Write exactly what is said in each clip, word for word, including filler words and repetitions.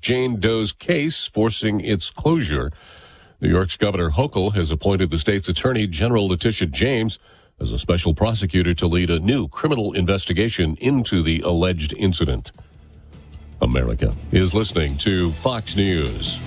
Jane Doe's case, forcing its closure. New York's Governor Hochul has appointed the state's Attorney General Letitia James as a special prosecutor to lead a new criminal investigation into the alleged incident. America is listening to Fox News.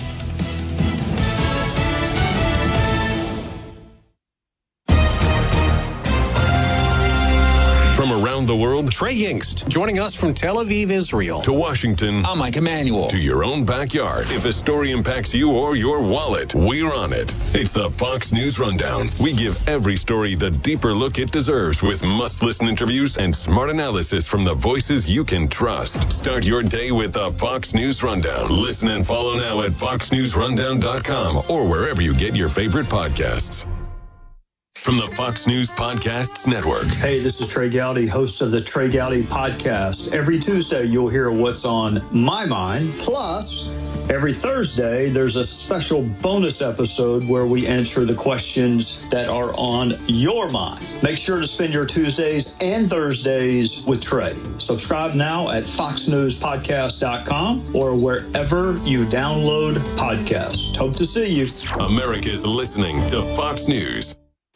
From around the world, Trey Yingst, joining us from Tel Aviv, Israel. To Washington, I'm Mike Emanuel. To your own backyard. If a story impacts you or your wallet, we're on it. It's the Fox News Rundown. We give every story the deeper look it deserves with must-listen interviews and smart analysis from the voices you can trust. Start your day with the Fox News Rundown. Listen and follow now at fox news rundown dot com or wherever you get your favorite podcasts. From the Fox News Podcasts Network. Hey, this is Trey Gowdy, host of the Trey Gowdy Podcast. Every Tuesday, you'll hear what's on my mind. Plus, every Thursday, there's a special bonus episode where we answer the questions that are on your mind. Make sure to spend your Tuesdays and Thursdays with Trey. Subscribe now at fox news podcast dot com or wherever you download podcasts. Hope to see you. America's listening to Fox News.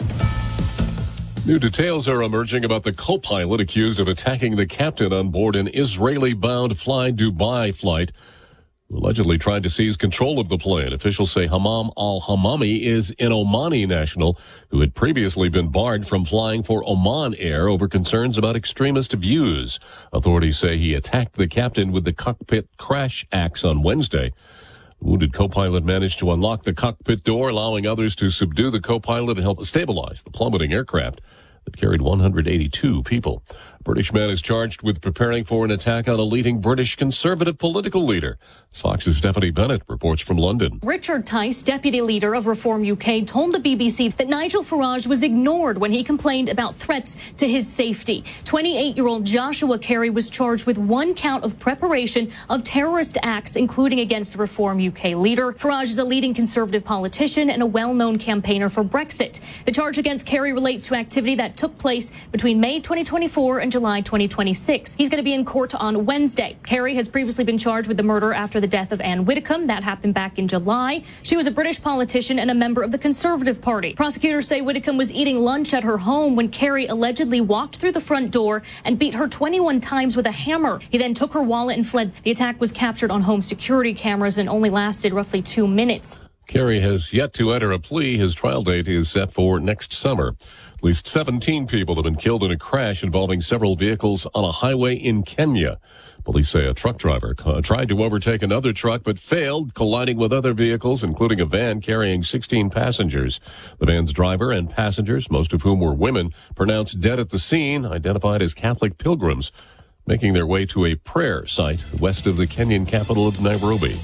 New details are emerging about the co-pilot accused of attacking the captain on board an Israeli-bound Fly Dubai flight, who allegedly tried to seize control of the plane. Officials say Hammam al-Hammami is an Omani national who had previously been barred from flying for Oman Air over concerns about extremist views. Authorities say he attacked the captain with the cockpit crash axe on Wednesday. The wounded co-pilot managed to unlock the cockpit door, allowing others to subdue the co-pilot and help stabilize the plummeting aircraft that carried one hundred eighty-two people. A British man is charged with preparing for an attack on a leading British conservative political leader. Fox's Stephanie Bennett reports from London. Richard Tice, deputy leader of Reform U K, told the B B C that Nigel Farage was ignored when he complained about threats to his safety. twenty-eight-year-old Joshua Carey was charged with one count of preparation of terrorist acts, including against the Reform U K leader. Farage is a leading conservative politician and a well-known campaigner for Brexit. The charge against Carey relates to activity that took place between May twenty twenty-four and July twenty twenty-six. He's going to be in court on Wednesday. Carey has previously been charged with the murder after the death of Anne Widdecombe. That happened back in July. She was a British politician and a member of the Conservative Party. Prosecutors say Widdecombe was eating lunch at her home when Carey allegedly walked through the front door and beat her twenty-one times with a hammer. He then took her wallet and fled. The attack was captured on home security cameras and only lasted roughly two minutes. Carey has yet to enter a plea. His trial date is set for next summer. At least seventeen people have been killed in a crash involving several vehicles on a highway in Kenya. Police say a truck driver tried to overtake another truck but failed, colliding with other vehicles, including a van carrying sixteen passengers. The van's driver and passengers, most of whom were women, pronounced dead at the scene, identified as Catholic pilgrims, making their way to a prayer site west of the Kenyan capital of Nairobi.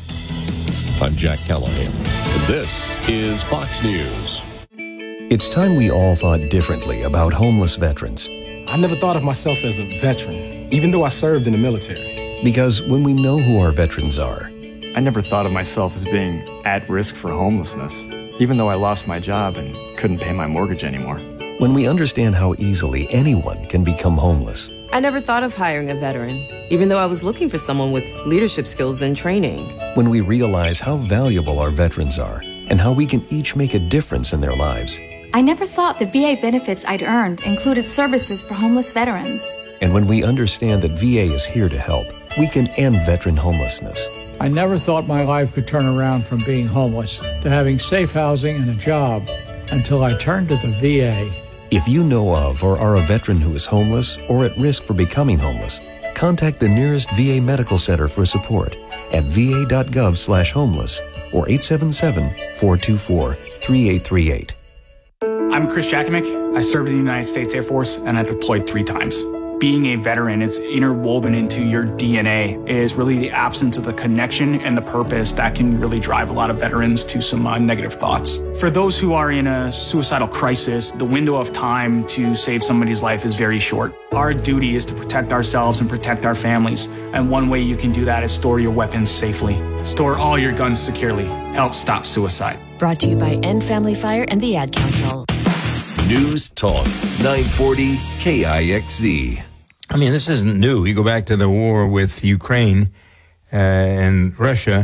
I'm Jack Callahan, and this is Fox News. It's time we all thought differently about homeless veterans. I never thought of myself as a veteran, even though I served in the military. Because when we know who our veterans are, I never thought of myself as being at risk for homelessness, even though I lost my job and couldn't pay my mortgage anymore. When we understand how easily anyone can become homeless. I never thought of hiring a veteran, even though I was looking for someone with leadership skills and training. When we realize how valuable our veterans are and how we can each make a difference in their lives. I never thought the V A benefits I'd earned included services for homeless veterans. And when we understand that V A is here to help, we can end veteran homelessness. I never thought my life could turn around from being homeless to having safe housing and a job until I turned to the V A. If you know of or are a veteran who is homeless or at risk for becoming homeless, contact the nearest V A medical center for support at v a dot gov slash homeless or eight seven seven, four two four, three eight three eight. I'm Chris Jakimick. I served in the United States Air Force and I deployed three times. Being a veteran is interwoven into your D N A. It is really the absence of the connection and the purpose that can really drive a lot of veterans to some uh, negative thoughts. For those who are in a suicidal crisis, the window of time to save somebody's life is very short. Our duty is to protect ourselves and protect our families. And one way you can do that is store your weapons safely. Store all your guns securely. Help stop suicide. Brought to you by End Family Fire and the Ad Council. News Talk nine forty K I X Z. I mean, this isn't new. You go back to the war with Ukraine uh, and Russia.